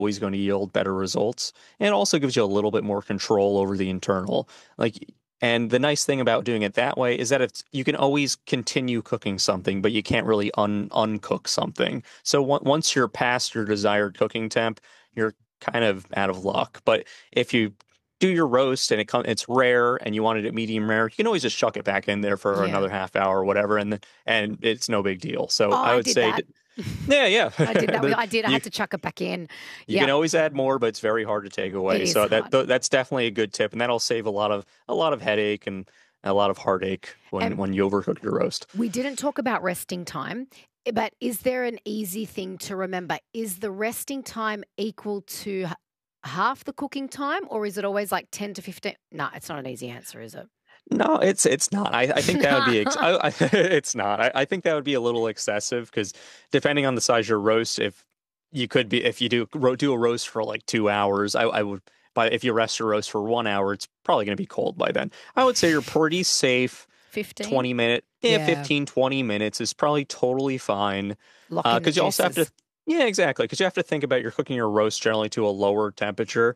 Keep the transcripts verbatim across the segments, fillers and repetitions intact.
always going to yield better results. And it also gives you a little bit more control over the internal. Like, and the nice thing about doing it that way is that it's, you can always continue cooking something, but you can't really un uncook something. So on- once you're past your desired cooking temp, you're kind of out of luck. But if you do your roast and it come, it's rare and you wanted it medium rare, you can always just chuck it back in there for Yeah. another half hour or whatever, and then, and it's no big deal. So Oh, I I would did say, that. yeah, yeah, I did that. There- I did. I you, had to chuck it back in. you Yeah. can always add more, but it's very hard to take away. It is So that hard. th that's definitely a good tip, and that'll save a lot of a lot of headache and a lot of heartache when And when you overcook your roast. we didn't talk about resting time, but is there an easy thing to remember? Is the resting time equal to h- half the cooking time, or is it always like ten to fifteen? No, it's not an easy answer, is it? No, it's it's not. I, I think that would be ex I, I, it's not. I, I think that would be a little excessive because depending on the size of your roast, if you could be if you do ro do a roast for like two hours, I, I would. But if you rest your roast for one hour, it's probably going to be cold by then. I would say you're pretty safe. fifteen? twenty minute, yeah, Yeah. fifteen, twenty minutes is probably totally fine. Lock in the Because you also have to, juices. yeah, exactly. Because you have to think about you're cooking your roast generally to a lower temperature.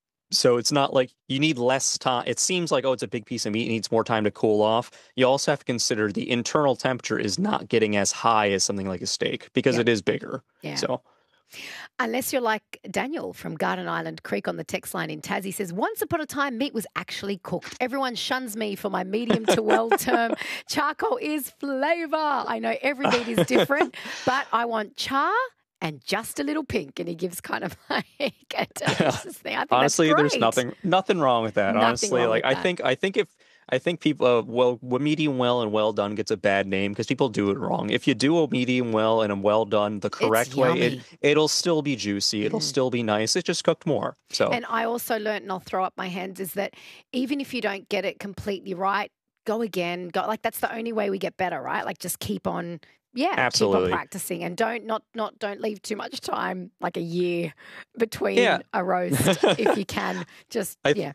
So it's not like you need less time. It seems like, oh, it's a big piece of meat, it needs more time to cool off. You also have to consider the internal temperature is not getting as high as something like a steak because Yeah. it is bigger. Yeah. So Unless you're like Daniel from Garden Island Creek on the text line in Tassie says, once upon a time, meat was actually cooked. Everyone shuns me for my medium to well term. Charcoal is flavour. I know every meat is different, but I want char and just a little pink. And he gives kind of like a delicious thing. I think honestly, that's there's great. nothing nothing wrong with that. Nothing honestly, wrong like with I that. think I think if I think people uh, well medium well and well done gets a bad name because people do it wrong. If you do a medium well and a well done the correct way, it yummy. it'll still be juicy. It'll Mm. still be nice. It's just cooked more. So And I also learnt, and I'll throw up my hands, is that even if you don't get it completely right, go again. Go like that's the only way we get better, right? Like just keep on, yeah, keep absolutely. on practicing, and don't not not don't leave too much time, like a year between Yeah. a roast if you can. Just I yeah,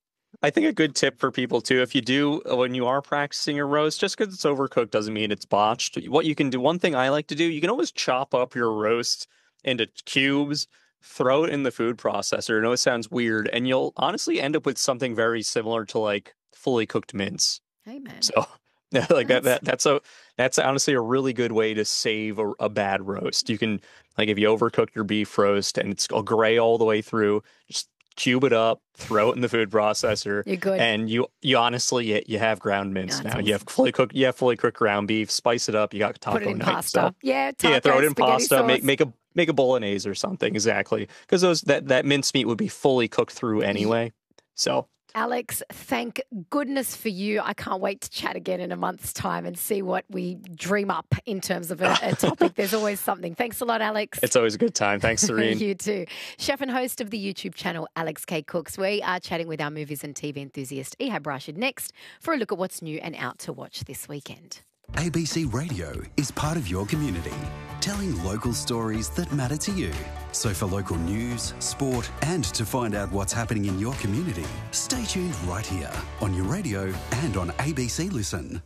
I think a good tip for people too, if you do when you are practicing your roast, just because it's overcooked doesn't mean it's botched. What you can do, one thing I like to do, you can always chop up your roast into cubes, throw it in the food processor. I know it sounds weird, and you'll honestly end up with something very similar to like fully cooked mince. hey man, So yeah, like that, That's- that that's a that's honestly a really good way to save a, a bad roast. You can like if you overcook your beef roast and it's all gray all the way through, just cube it up, throw it in the food processor, you're good. and you you honestly you, you have ground mince That's now. You have fully cooked you have fully cooked ground beef. Spice it up. You got taco Put it in night. pasta. So Yeah, taco, yeah, throw it in spaghetti pasta. sauce. Make make a make a bolognese or something exactly because those that that mincemeat would be fully cooked through anyway. So. Alex, thank goodness for you. I can't wait to chat again in a month's time and see what we dream up in terms of a, a topic. There's always something. Thanks a lot, Alex. It's always a good time. Thanks, Serene. You too. Chef and host of the YouTube channel, Alex K. Cooks. We are chatting with our movies and T V enthusiast, Ehab Rashid, next for a look at what's new and out to watch this weekend. A B C Radio is part of your community, telling local stories that matter to you. So for local news, sport, and to find out what's happening in your community, stay tuned right here on your radio and on A B C Listen.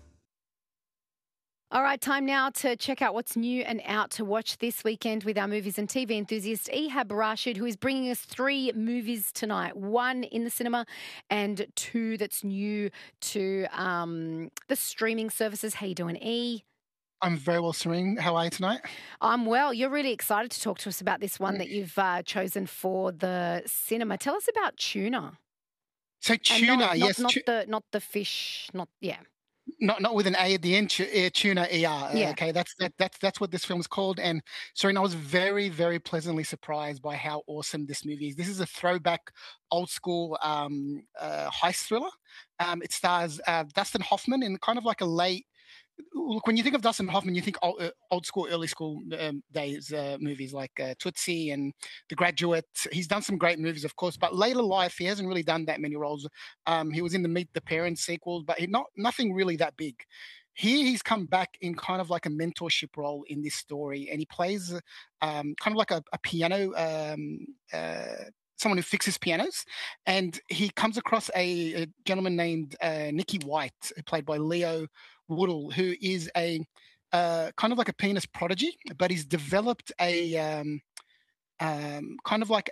All right, time now to check out what's new and out to watch this weekend with our movies and T V enthusiast, Ehab Rashid, who is bringing us three movies tonight. One in the cinema and two that's new to um, the streaming services. How you doing, E? I'm very well, Serene. How are you tonight? I'm well. You're really excited to talk to us about this one that you've uh, chosen for the cinema. Tell us about Tuna. So And tuna, not, yes, not, tu- not the not the fish, not yeah. not not with an A at the end. tu- uh, Tuna, E R. uh, Yeah. Okay, that's that, that's that's what this film is called. And Serene, I was very very pleasantly surprised by how awesome this movie is. This is a throwback, old school um, uh, heist thriller. Um, it stars uh, Dustin Hoffman in kind of like a late. Look, when you think of Dustin Hoffman, you think old, uh, old school, early school um, days uh, movies like uh, Tootsie and The Graduate. He's done some great movies, of course, but later life he hasn't really done that many roles. Um, he was in the Meet the Parents sequels, but he not nothing really that big. Here he's come back in kind of like a mentorship role in this story, and he plays um, kind of like a, a piano. Um, uh, someone who fixes pianos, and he comes across a, a gentleman named uh, Nicky White, played by Leo Woodall, who is a uh, kind of like a penis prodigy, but he's developed a um, um, kind of like